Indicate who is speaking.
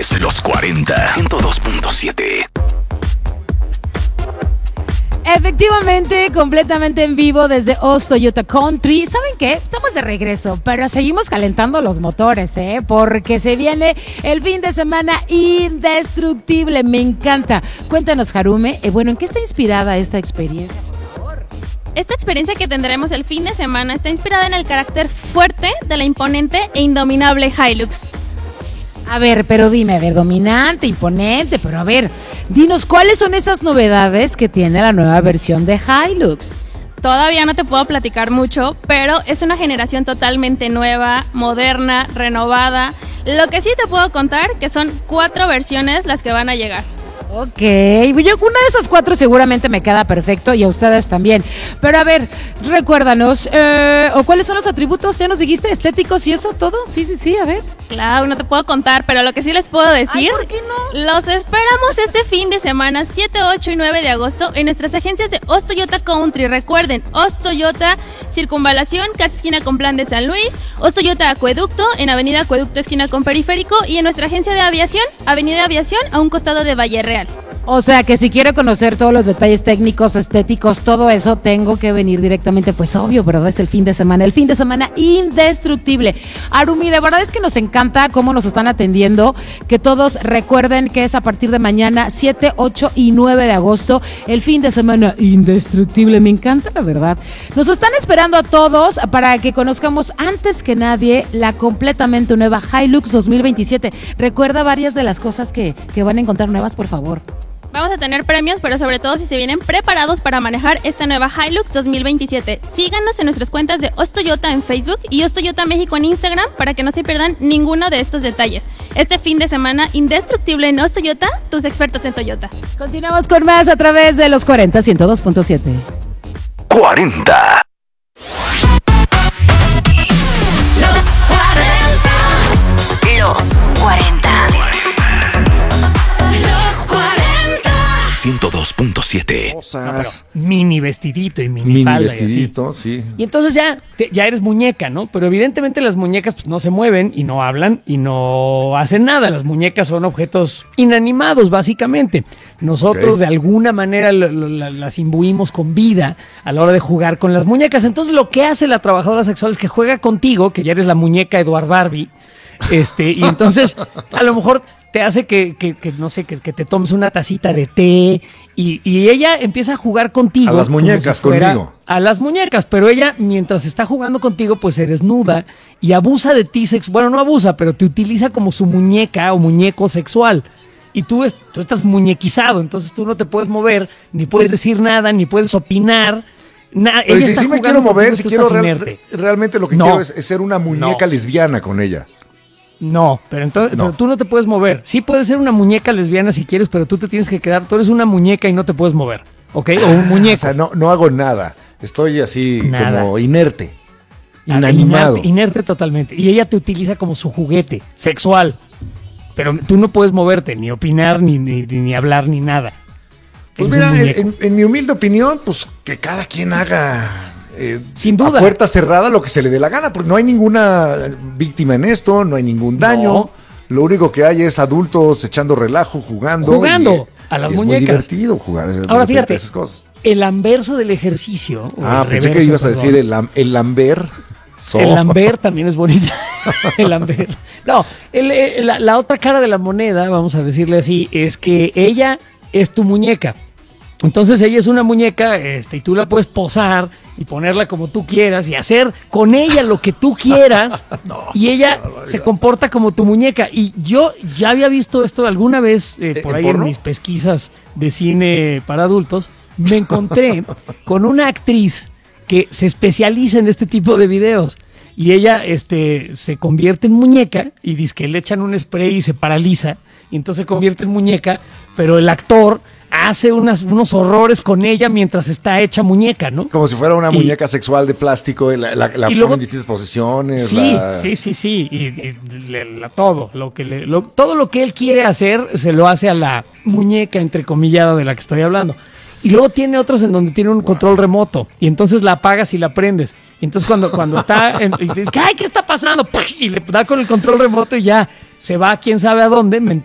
Speaker 1: es Los 40 102.7.
Speaker 2: Efectivamente, completamente en vivo desde Oz Toyota Country. ¿Saben qué? Estamos de regreso, pero seguimos calentando los motores, porque se viene el fin de semana indestructible. Me encanta. Cuéntanos, Harume, ¿en qué está inspirada esta experiencia?
Speaker 3: Esta experiencia que tendremos el fin de semana está inspirada en el carácter fuerte de la imponente e indominable Hilux.
Speaker 2: A ver, pero dime, dominante, imponente, pero dinos, ¿cuáles son esas novedades que tiene la nueva versión de Hilux?
Speaker 3: Todavía no te puedo platicar mucho, pero es una generación totalmente nueva, moderna, renovada. Lo que sí te puedo contar que son 4 versiones las que van a llegar.
Speaker 2: Ok, una de esas 4 seguramente me queda perfecto y a ustedes también. Pero recuérdanos, ¿cuáles son los atributos? ¿Ya nos dijiste estéticos y eso todo? Sí, a ver.
Speaker 3: Claro, no te puedo contar, pero lo que sí les puedo decir...
Speaker 2: Ay, ¿por qué no?
Speaker 3: Los esperamos este fin de semana, 7, 8 y 9 de agosto, en nuestras agencias de Oz Toyota Country. Recuerden, Oz Toyota Circunvalación, casi esquina con Plan de San Luis, Oz Toyota Acueducto, en Avenida Acueducto, esquina con Periférico, y en nuestra agencia de aviación, Avenida Aviación, a un costado de Valle Real.
Speaker 2: O sea que si quiero conocer todos los detalles técnicos, estéticos, todo eso, tengo que venir directamente, pues obvio, ¿verdad? Es el fin de semana indestructible. Harumi, de verdad es que nos encanta cómo nos están atendiendo, que todos recuerden que es a partir de mañana, 7, 8 y 9 de agosto, el fin de semana indestructible. Me encanta, la verdad. Nos están esperando a todos para que conozcamos antes que nadie la completamente nueva Hilux 2027. Recuerda varias de las cosas que van a encontrar nuevas, por favor.
Speaker 3: Vamos a tener premios, pero sobre todo si se vienen preparados para manejar esta nueva Hilux 2027. Síganos en nuestras cuentas de Oz Toyota en Facebook y Oz Toyota México en Instagram para que no se pierdan ninguno de estos detalles. Este fin de semana indestructible en Oz Toyota, tus expertos en Toyota.
Speaker 2: Continuamos con más a través de los 40 102.7.
Speaker 1: 40.
Speaker 4: Los 40.
Speaker 5: Los 40.
Speaker 4: Los 40.
Speaker 1: 102.7.
Speaker 6: Cosas.
Speaker 7: Mini vestidito y mini falda.
Speaker 6: Mini vestidito, sí.
Speaker 7: Y entonces ya eres muñeca, ¿no? Pero evidentemente las muñecas pues no se mueven y no hablan y no hacen nada. Las muñecas son objetos inanimados, básicamente. Nosotros de alguna manera las imbuimos con vida a la hora de jugar con las muñecas. Entonces lo que hace la trabajadora sexual es que juega contigo, que ya eres la muñeca Edward Barbie, y entonces a lo mejor te hace que no sé, que te tomes una tacita de té y ella empieza a jugar contigo.
Speaker 6: A las muñecas, conmigo.
Speaker 7: A las muñecas, pero ella mientras está jugando contigo pues se desnuda y abusa de ti, bueno, no abusa, pero te utiliza como su muñeca o muñeco sexual. Y tú estás muñequizado, entonces tú no te puedes mover, ni puedes decir nada, ni puedes opinar.
Speaker 6: Pero si me quiero mover, si quiero realmente lo que quiero es ser una muñeca lesbiana con ella.
Speaker 7: No, pero tú no te puedes mover. Sí puedes ser una muñeca lesbiana si quieres, pero tú te tienes que quedar. Tú eres una muñeca y no te puedes mover, ¿ok? O un muñeco.
Speaker 6: O sea, no hago nada. Estoy así como inerte, inanimado.
Speaker 7: Inerte totalmente. Y ella te utiliza como su juguete sexual. Pero tú no puedes moverte, ni opinar, ni hablar, ni nada.
Speaker 6: Pues mira, en mi humilde opinión, pues que cada quien haga...
Speaker 7: sin duda.
Speaker 6: A puerta cerrada lo que se le dé la gana, porque no hay ninguna víctima en esto, no hay ningún daño. No. Lo único que hay es adultos echando relajo, jugando
Speaker 7: a las muñecas.
Speaker 6: Es muy divertido jugar.
Speaker 7: Ahora fíjate,
Speaker 6: esas cosas.
Speaker 7: El anverso del ejercicio.
Speaker 6: Pensé que ibas a decir el lamber.
Speaker 7: El lamber también es bonito. El lamber. No, la otra cara de la moneda, vamos a decirle así, es que ella es tu muñeca. Entonces ella es una muñeca y tú la puedes posar y ponerla como tú quieras y hacer con ella lo que tú quieras y ella se comporta como tu muñeca. Y yo ya había visto esto alguna vez por ahí en mis pesquisas de cine para adultos. Me encontré con una actriz que se especializa en este tipo de videos y ella se convierte en muñeca y dice que le echan un spray y se paraliza y entonces se convierte en muñeca, pero el actor hace unos horrores con ella mientras está hecha muñeca, ¿no?
Speaker 6: Como si fuera una muñeca sexual de plástico, la pone en distintas posiciones.
Speaker 7: Sí. Todo lo que él quiere hacer se lo hace a la muñeca entrecomillada de la que estoy hablando. Y luego tiene otros en donde tiene un control remoto y entonces la apagas y la prendes. Y entonces cuando está y dice, ¡ay, qué está pasando! Y le da con el control remoto y ya se va a quién sabe a dónde,